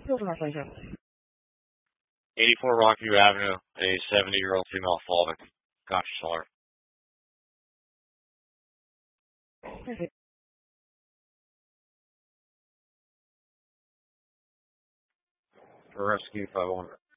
84 Rockview Avenue, a 70-year-old female falling. Conscious alert. For rescue 511.